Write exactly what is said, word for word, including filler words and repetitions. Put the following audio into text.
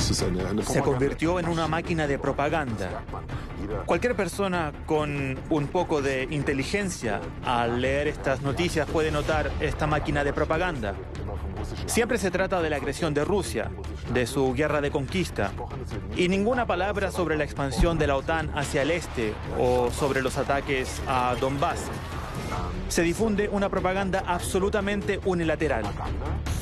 Se convirtió en una máquina de propaganda. Cualquier persona con un poco de inteligencia al leer estas noticias puede notar esta máquina de propaganda. Siempre se trata de la agresión de Rusia, de su guerra de conquista, y ninguna palabra sobre la expansión de la OTAN hacia el este o sobre los ataques a Donbass. Se difunde una propaganda absolutamente unilateral.